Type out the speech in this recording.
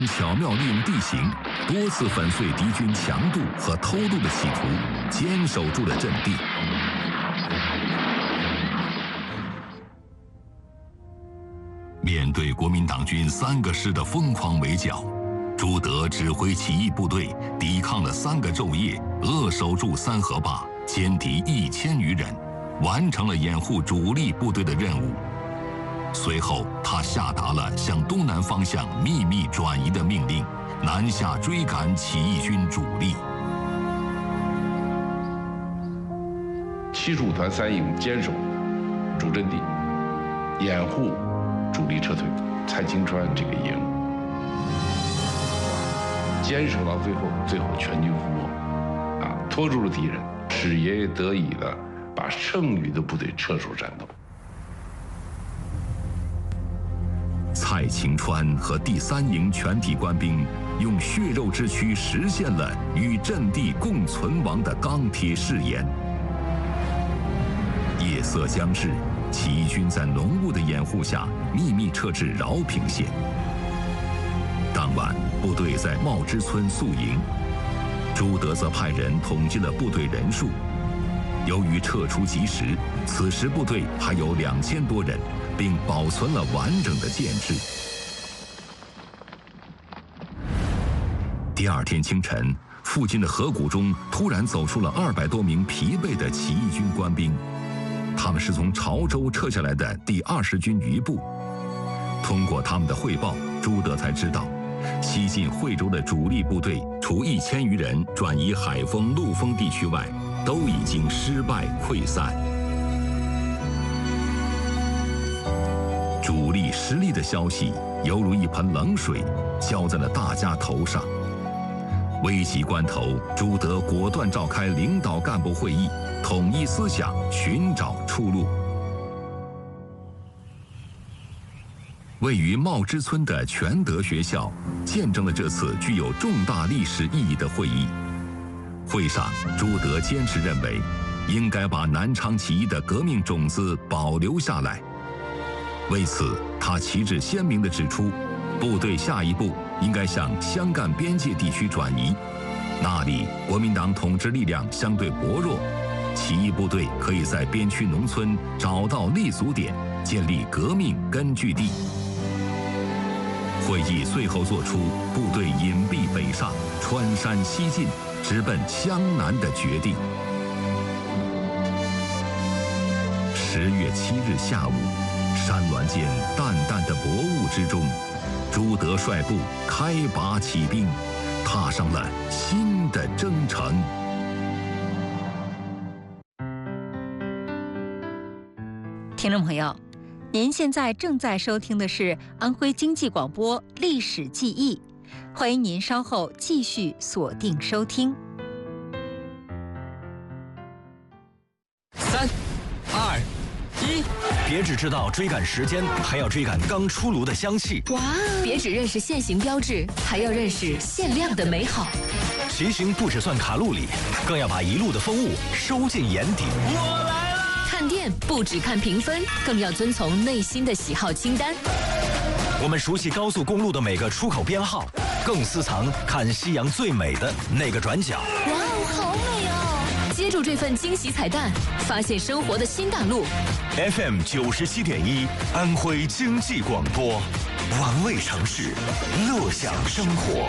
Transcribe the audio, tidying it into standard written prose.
巧妙利用地形，多次粉碎敌军强渡和偷渡的企图，坚守住了阵地。面对国民党军3个师的疯狂围剿，朱德指挥起义部队抵抗了3个昼夜，扼守住三河坝，歼敌1000余人，完成了掩护主力部队的任务。随后，他下达了向东南方向秘密转移的命令，南下追赶起义军主力。 75团3营坚守主阵地，掩护主力撤退。蔡清川这个营坚守到最后全军覆没，拖住了敌人，使也得以的把剩余的部队撤出战斗。 蔡清川和第3营全体官兵用血肉之躯实现了与阵地共存亡的钢铁誓言。夜色将至，起义军在浓雾的掩护下秘密撤至饶平县。当晚，部队在茂芝村宿营，朱德则派人统计了部队人数。由于撤出及时，此时部队还有2000多人，并保存了完整的建制。第2天清晨，附近的河谷中突然走出了200多名疲惫的起义军官兵，他们是从潮州撤下来的第20军余部。通过他们的汇报，朱德才知道，西进惠州的主力部队除1000余人转移海丰、陆丰地区外，都已经失败溃散。主力失利的消息犹如一盆冷水浇在了大家头上。危急关头，朱德果断召开领导干部会议，统一思想，寻找出路。位于茂芝村的全德学校见证了这次具有重大历史意义的会议。会上，朱德坚持认为，应该把南昌起义的革命种子保留下来。为此，他旗帜鲜明地指出，部队下一步应该向湘赣边界地区转移，那里国民党统治力量相对薄弱，起义部队可以在边区农村找到立足点，建立革命根据地。会议最后作出部队隐蔽北上，穿山西进，直奔湘南的决定。10月7日下午，山峦间淡淡的薄雾之中，朱德率部开拔起兵，踏上了新的征程。 听众朋友，您现在正在收听的是安徽经济广播历史记忆，欢迎您稍后继续锁定收听。 3、2、1，别只知道追赶时间，还要追赶刚出炉的香气。 哇！别只认识现行标志，还要认识限量的美好。 骑行不只算卡路里，更要把一路的风物收进眼底。我来了！ 看店不只看评分，更要遵从内心的喜好清单。 我们熟悉高速公路的每个出口编号，更私藏看夕阳最美的那个转角。 哇哦，好美哦！接住这份惊喜彩蛋，发现生活的新大陆。 FM 97.1，安徽经济广播，玩味城市，乐享生活。